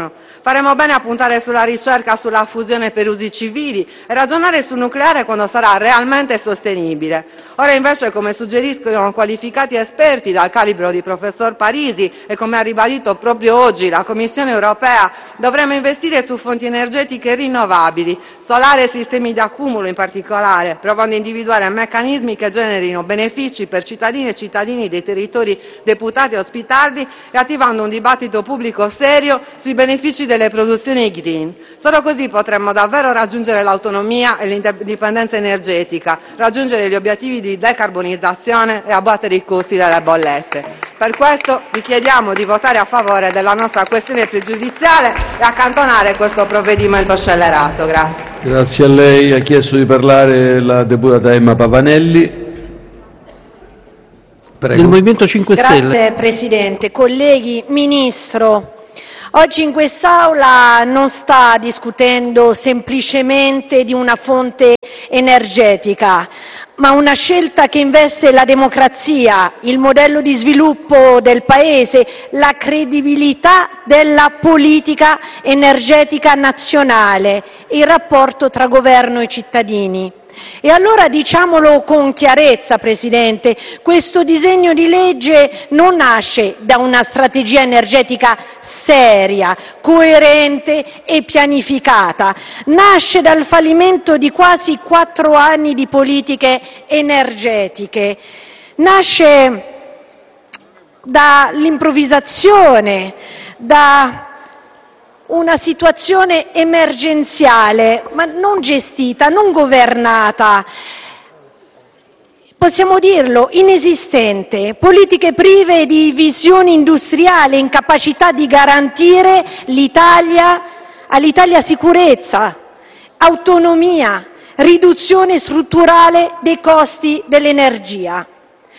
Faremo bene a puntare sulla ricerca sulla fusione per usi civili e ragionare sul nucleare quando sarà realmente sostenibile. Ora invece, come suggeriscono qualificati esperti dal calibro di professor Parisi e come ha ribadito proprio oggi la Commissione europea, dovremo investire su fonti energetiche rinnovabili, solare e sistemi di accumulo in particolare, provando a individuare meccanismi che generino benefici per cittadini e cittadini dei territori deputati e ospitarli e attivando un dibattito pubblico serio sui benefici delle produzioni green. Solo così potremmo davvero raggiungere l'autonomia e l'indipendenza energetica, raggiungere gli obiettivi di decarbonizzazione e abbattere i costi delle bollette. Per questo vi chiediamo di votare a favore della nostra questione pregiudiziale e accantonare questo provvedimento scellerato. Grazie. Grazie a lei. Ha chiesto di parlare la deputata Emma Pavanelli. Prego. Del Movimento cinque Stelle. Grazie Presidente. Colleghi, Ministro, oggi in quest'Aula non sta discutendo semplicemente di una fonte energetica, ma una scelta che investe la democrazia, il modello di sviluppo del Paese, la credibilità della politica energetica nazionale e il rapporto tra governo e cittadini. E allora diciamolo con chiarezza, Presidente, questo disegno di legge non nasce da una strategia energetica seria, coerente e pianificata, nasce dal fallimento di quasi quattro anni di politiche energetiche, nasce dall'improvvisazione, da una situazione emergenziale, ma non gestita, non governata, possiamo dirlo, inesistente, politiche prive di visione industriale, incapacità di garantire l'Italia, all'Italia sicurezza, autonomia, riduzione strutturale dei costi dell'energia.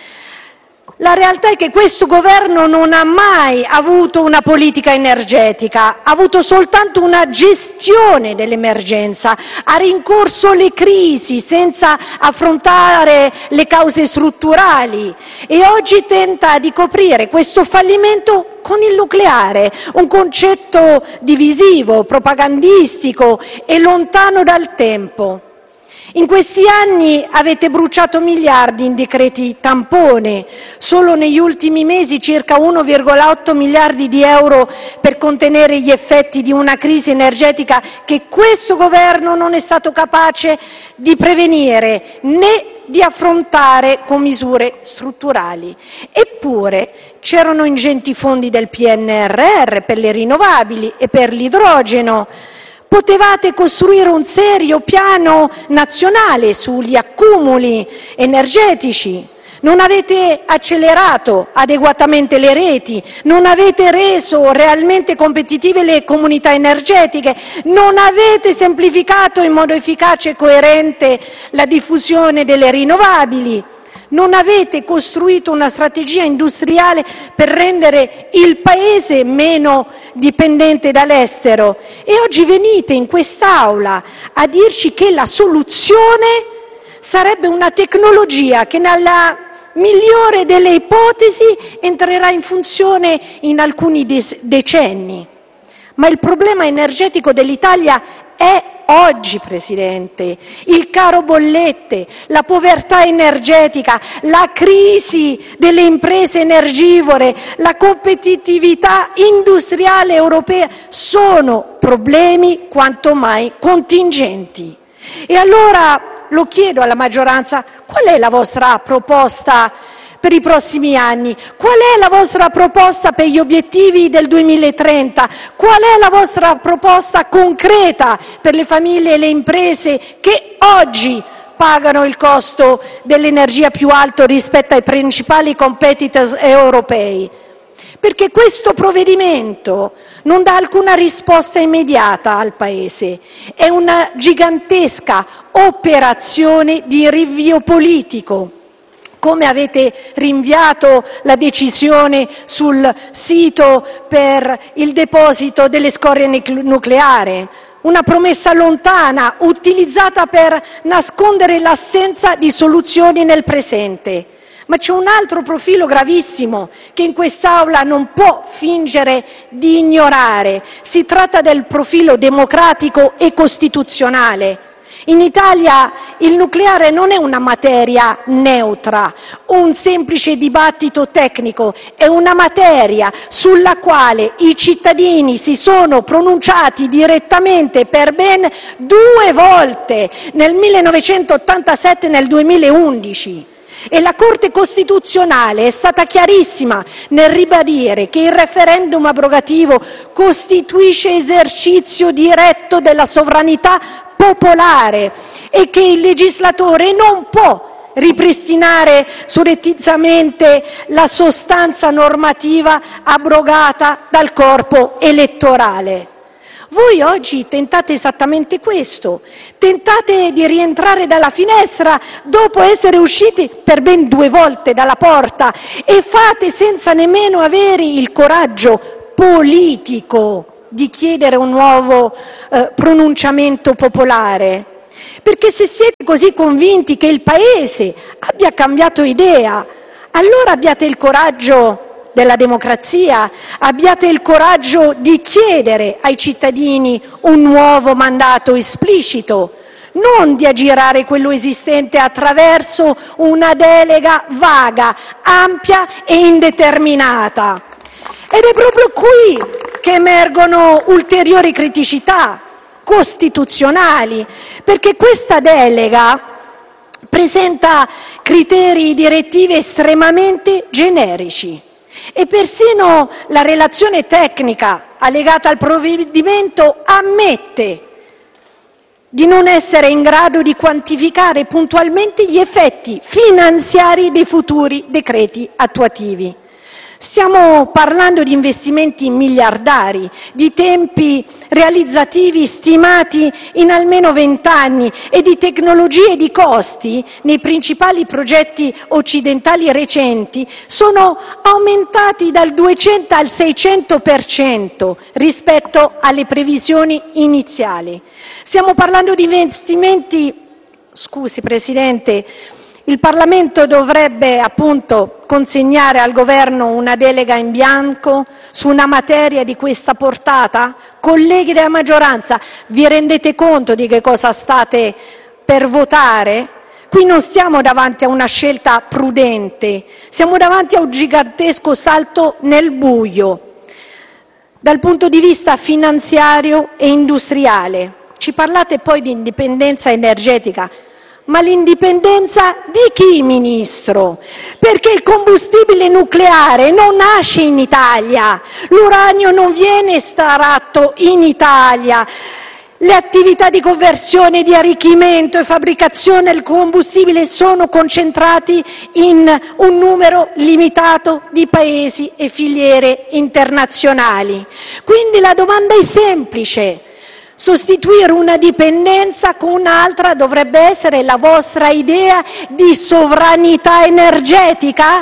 La realtà è che questo governo non ha mai avuto una politica energetica, ha avuto soltanto una gestione dell'emergenza, ha rincorso le crisi senza affrontare le cause strutturali e oggi tenta di coprire questo fallimento con il nucleare, un concetto divisivo, propagandistico e lontano dal tempo. In questi anni avete bruciato miliardi in decreti tampone, solo negli ultimi mesi circa uno virgola otto miliardi di euro per contenere gli effetti di una crisi energetica che questo governo non è stato capace di prevenire né di affrontare con misure strutturali. Eppure c'erano ingenti fondi del P N R R per le rinnovabili e per l'idrogeno. Potevate costruire un serio piano nazionale sugli accumuli energetici, non avete accelerato adeguatamente le reti, non avete reso realmente competitive le comunità energetiche, non avete semplificato in modo efficace e coerente la diffusione delle rinnovabili. Non avete costruito una strategia industriale per rendere il Paese meno dipendente dall'estero e oggi venite in quest'Aula a dirci che la soluzione sarebbe una tecnologia che nella migliore delle ipotesi entrerà in funzione in alcuni decenni. Ma il problema energetico dell'Italia è oggi, Presidente, il caro bollette, la povertà energetica, la crisi delle imprese energivore, la competitività industriale europea sono problemi quanto mai contingenti. E allora lo chiedo alla maggioranza, qual è la vostra proposta per i prossimi anni? Qual è la vostra proposta per gli obiettivi del duemilatrenta? Qual è la vostra proposta concreta per le famiglie e le imprese che oggi pagano il costo dell'energia più alto rispetto ai principali competitor europei? Perché questo provvedimento non dà alcuna risposta immediata al Paese, è una gigantesca operazione di rinvio politico. Come avete rinviato la decisione sul sito per il deposito delle scorie nucleari, una promessa lontana utilizzata per nascondere l'assenza di soluzioni nel presente. Ma c'è un altro profilo gravissimo che in quest'Aula non può fingere di ignorare. Si tratta del profilo democratico e costituzionale. In Italia il nucleare non è una materia neutra, un semplice dibattito tecnico, è una materia sulla quale i cittadini si sono pronunciati direttamente per ben due volte, nel millenovecentottantasette e nel duemilaundici. E la Corte Costituzionale è stata chiarissima nel ribadire che il referendum abrogativo costituisce esercizio diretto della sovranità popolare e che il legislatore non può ripristinare surrettiziamente la sostanza normativa abrogata dal corpo elettorale. Voi oggi tentate esattamente questo, tentate di rientrare dalla finestra dopo essere usciti per ben due volte dalla porta e fate senza nemmeno avere il coraggio politico di chiedere un nuovo eh, pronunciamento popolare. Perché se siete così convinti che il Paese abbia cambiato idea, allora abbiate il coraggio della democrazia, abbiate il coraggio di chiedere ai cittadini un nuovo mandato esplicito, non di aggirare quello esistente attraverso una delega vaga, ampia e indeterminata. Ed è proprio qui che emergono ulteriori criticità costituzionali, perché questa delega presenta criteri direttivi estremamente generici. E persino la relazione tecnica allegata al provvedimento ammette di non essere in grado di quantificare puntualmente gli effetti finanziari dei futuri decreti attuativi. Stiamo parlando di investimenti miliardari, di tempi realizzativi stimati in almeno vent'anni e di tecnologie e di costi nei principali progetti occidentali recenti sono aumentati dal duecento al seicento per cento rispetto alle previsioni iniziali. Stiamo parlando di investimenti, scusi Presidente, il Parlamento dovrebbe appunto consegnare al Governo una delega in bianco su una materia di questa portata? Colleghi della maggioranza, vi rendete conto di che cosa state per votare? Qui non stiamo davanti a una scelta prudente, siamo davanti a un gigantesco salto nel buio dal punto di vista finanziario e industriale. Ci parlate poi di indipendenza energetica. Ma l'indipendenza di chi, Ministro? Perché il combustibile nucleare non nasce in Italia, l'uranio non viene estratto in Italia, le attività di conversione, di arricchimento e fabbricazione del combustibile sono concentrati in un numero limitato di paesi e filiere internazionali. Quindi la domanda è semplice. Sostituire una dipendenza con un'altra dovrebbe essere la vostra idea di sovranità energetica?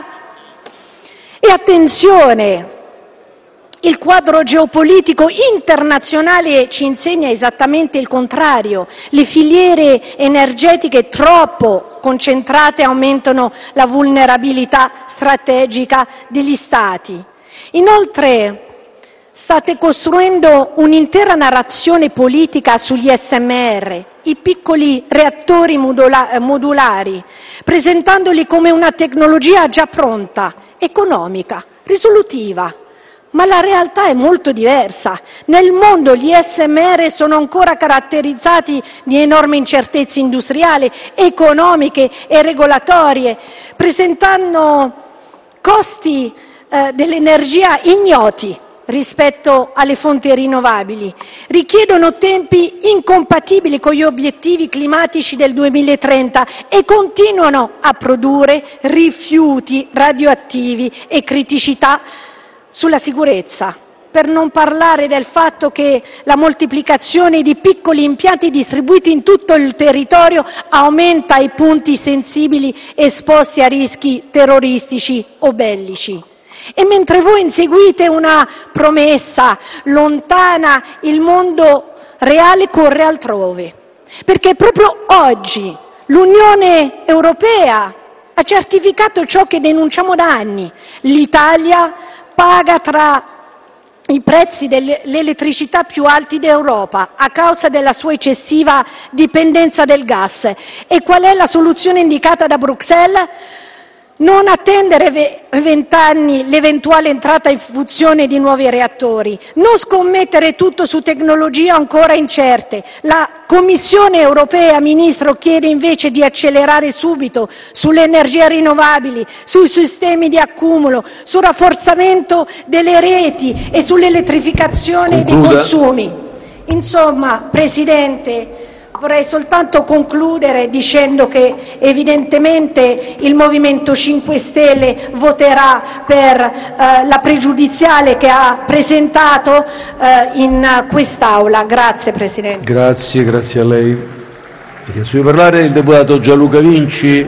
E attenzione, il quadro geopolitico internazionale ci insegna esattamente il contrario. Le filiere energetiche troppo concentrate aumentano la vulnerabilità strategica degli Stati. Inoltre, state costruendo un'intera narrazione politica sugli S M R, i piccoli reattori modula- modulari, presentandoli come una tecnologia già pronta, economica, risolutiva. Ma la realtà è molto diversa. Nel mondo gli S M R sono ancora caratterizzati di enormi incertezze industriali, economiche e regolatorie, presentando costi eh, dell'energia ignoti rispetto alle fonti rinnovabili, richiedono tempi incompatibili con gli obiettivi climatici del duemilatrenta e continuano a produrre rifiuti radioattivi e criticità sulla sicurezza. Per non parlare del fatto che la moltiplicazione di piccoli impianti distribuiti in tutto il territorio aumenta i punti sensibili esposti a rischi terroristici o bellici. E mentre voi inseguite una promessa lontana, il mondo reale corre altrove. Perché proprio oggi l'Unione Europea ha certificato ciò che denunciamo da anni. L'Italia paga tra i prezzi dell'elettricità più alti d'Europa a causa della sua eccessiva dipendenza del gas. E qual è la soluzione indicata da Bruxelles? Non attendere vent'anni l'eventuale entrata in funzione di nuovi reattori, non scommettere tutto su tecnologie ancora incerte. La Commissione europea, Ministro, chiede invece di accelerare subito sulle energie rinnovabili, sui sistemi di accumulo, sul rafforzamento delle reti e sull'elettrificazione dei consumi. Insomma, Presidente, vorrei soltanto concludere dicendo che evidentemente il Movimento cinque Stelle voterà per eh, la pregiudiziale che ha presentato eh, in quest'Aula. Grazie Presidente. Grazie, grazie a lei. Chiesto di parlare il deputato Gianluca Vinci.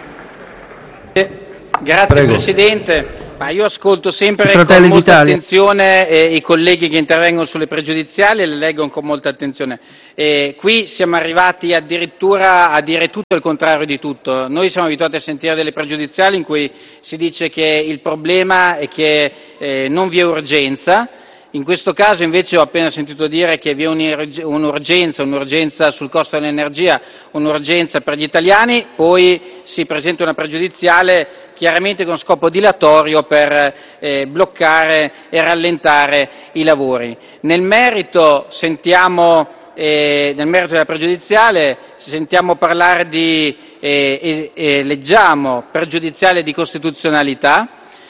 Grazie Prego. Presidente. Ma io ascolto sempre Fratelli con molta d'Italia. attenzione eh, i colleghi che intervengono sulle pregiudiziali e le leggo con molta attenzione. Eh, qui siamo arrivati addirittura a dire tutto il contrario di tutto. Noi siamo abituati a sentire delle pregiudiziali in cui si dice che il problema è che eh, non vi è urgenza. In questo caso invece ho appena sentito dire che vi è un'urgenza, un'urgenza sul costo dell'energia, un'urgenza per gli italiani, poi si presenta una pregiudiziale chiaramente con scopo dilatorio per eh, bloccare e rallentare i lavori. Nel merito sentiamo, eh, nel merito della pregiudiziale sentiamo parlare di, eh, eh, leggiamo pregiudiziale di costituzionalità.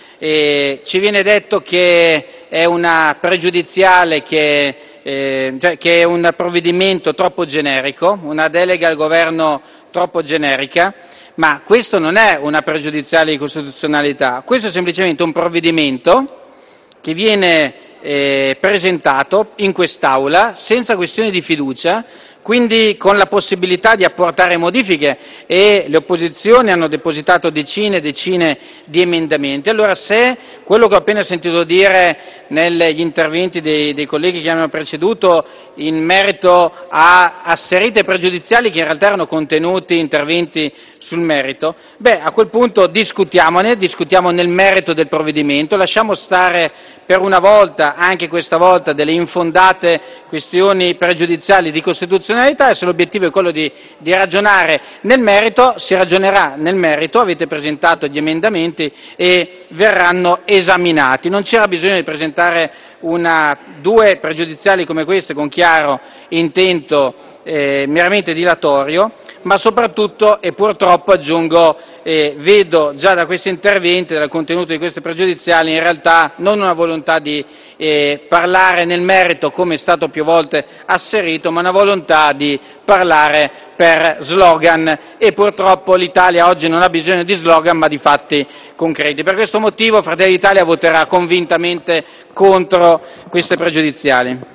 Eh, ci viene detto che è una pregiudiziale che, eh, cioè che è un provvedimento troppo generico, una delega al governo troppo generica, ma questo non è una pregiudiziale di costituzionalità, questo è semplicemente un provvedimento che viene eh, presentato in quest'Aula senza questione di fiducia, quindi con la possibilità di apportare modifiche, e le opposizioni hanno depositato decine e decine di emendamenti. Allora, se quello che ho appena sentito dire negli interventi dei, dei colleghi che mi hanno preceduto in merito a asserite pregiudiziali che in realtà erano contenuti interventi sul merito, beh, a quel punto discutiamone, discutiamo nel merito del provvedimento, lasciamo stare per una volta, anche questa volta, delle infondate questioni pregiudiziali di costituzionalità, e se l'obiettivo è quello di, di ragionare nel merito, si ragionerà nel merito, avete presentato gli emendamenti e verranno esaminati. Non c'era bisogno di presentare una, due pregiudiziali come queste con chiaro intento eh, meramente dilatorio, ma soprattutto, e purtroppo aggiungo, eh, vedo già da questi interventi, dal contenuto di queste pregiudiziali, in realtà non una volontà di eh, parlare nel merito come è stato più volte asserito, ma una volontà di parlare per slogan, e purtroppo l'Italia oggi non ha bisogno di slogan ma di fatti concreti. Per questo motivo Fratelli d'Italia voterà convintamente contro queste pregiudiziali.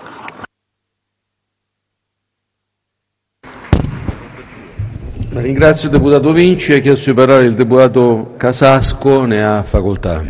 Ringrazio il deputato Vinci. Ha chiesto di parlare il deputato Casasco, ne ha facoltà.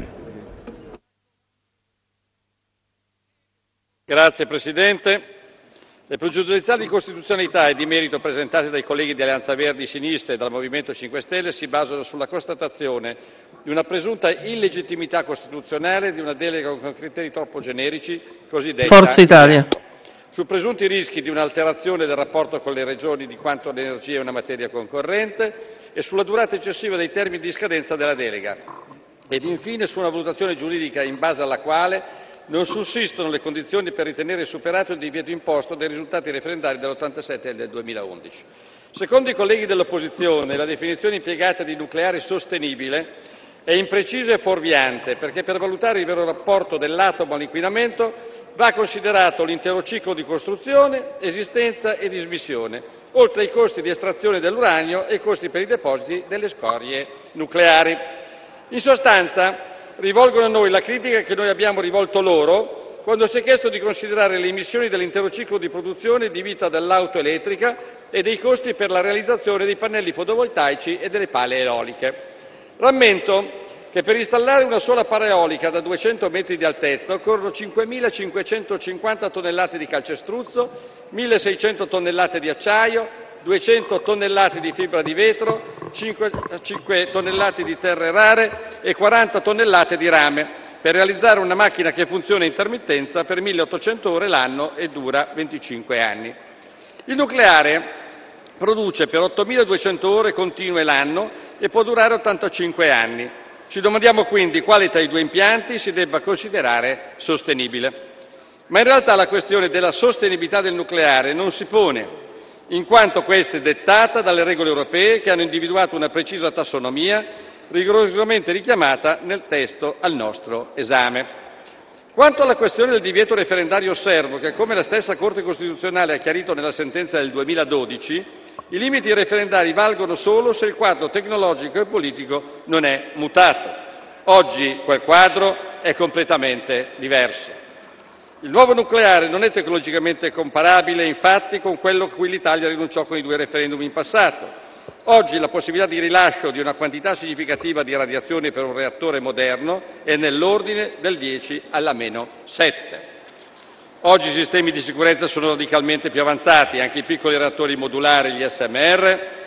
Grazie Presidente. Le pregiudiziali di costituzionalità e di merito presentate dai colleghi di Alleanza Verdi Sinistra e dal Movimento cinque Stelle si basano sulla constatazione di una presunta illegittimità costituzionale di una delega con criteri troppo generici, cosiddetta Forza Italia. Su presunti rischi di un'alterazione del rapporto con le regioni di quanto l'energia è una materia concorrente, e sulla durata eccessiva dei termini di scadenza della delega, ed infine su una valutazione giuridica in base alla quale non sussistono le condizioni per ritenere superato il divieto imposto dai risultati referendari dell'ottantasette e del duemilaundici. Secondo i colleghi dell'opposizione, la definizione impiegata di nucleare sostenibile è imprecisa e fuorviante, perché per valutare il vero rapporto dell'atomo all'inquinamento va considerato l'intero ciclo di costruzione, esistenza e dismissione, oltre ai costi di estrazione dell'uranio e i costi per i depositi delle scorie nucleari. In sostanza, rivolgono a noi la critica che noi abbiamo rivolto loro quando si è chiesto di considerare le emissioni dell'intero ciclo di produzione di vita dell'auto elettrica e dei costi per la realizzazione dei pannelli fotovoltaici e delle pale eoliche. Rammento che per installare una sola pala eolica da duecento metri di altezza occorrono cinquemilacinquecentocinquanta tonnellate di calcestruzzo, milleseicento tonnellate di acciaio, duecento tonnellate di fibra di vetro, cinque tonnellate di terre rare e quaranta tonnellate di rame, per realizzare una macchina che funziona a intermittenza per milleottocento ore l'anno e dura venticinque anni. Il nucleare produce per ottomiladuecento ore continue l'anno e può durare ottantacinque anni. Ci domandiamo quindi quale tra i due impianti si debba considerare sostenibile. Ma in realtà la questione della sostenibilità del nucleare non si pone, in quanto questa è dettata dalle regole europee che hanno individuato una precisa tassonomia rigorosamente richiamata nel testo al nostro esame. Quanto alla questione del divieto referendario, osservo che, come la stessa Corte Costituzionale ha chiarito nella sentenza del duemiladodici, i limiti referendari valgono solo se il quadro tecnologico e politico non è mutato. Oggi quel quadro è completamente diverso. Il nuovo nucleare non è tecnologicamente comparabile, infatti, con quello a cui l'Italia rinunciò con i due referendum in passato. Oggi la possibilità di rilascio di una quantità significativa di radiazioni per un reattore moderno è nell'ordine del dieci alla meno sette. Oggi i sistemi di sicurezza sono radicalmente più avanzati, anche i piccoli reattori modulari, gli S M R,